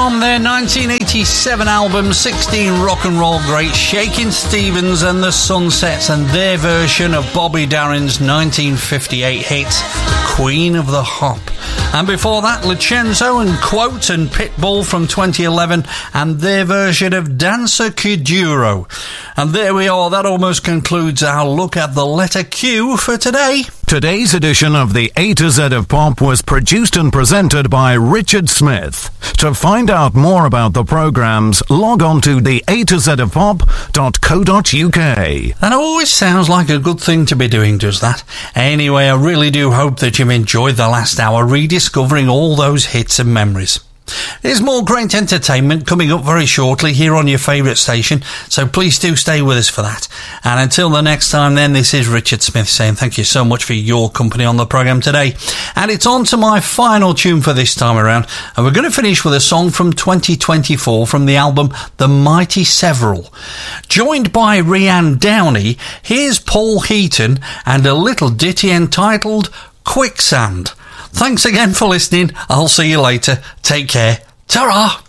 from their 1987 album 16 rock and roll greats, Shakin' Stevens and the Sunsets, and their version of Bobby Darin's 1958 hit Queen of the Hop. And before that, Lucenzo and Quote and Pitbull from 2011 and their version of Dancer Kuduro. And there we are, that almost concludes our look at the letter Q for today. Today's edition of the A to Z of Pop was produced and presented by Richard Smith. To find out more about the programmes, log on to the A to Z of Pop.co.uk. That always sounds like a good thing to be doing, does that? Anyway, I really do hope that you've enjoyed the last hour rediscovering all those hits and memories. There's more great entertainment coming up very shortly here on your favourite station, so please do stay with us for that. And until the next time then, this is Richard Smith saying thank you so much for your company on the programme today. And it's on to my final tune for this time around, and we're going to finish with a song from 2024 from the album The Mighty Several. Joined by Rianne Downey, here's Paul Heaton and a little ditty entitled Quicksand. Thanks again for listening. I'll see you later. Take care. Ta-ra!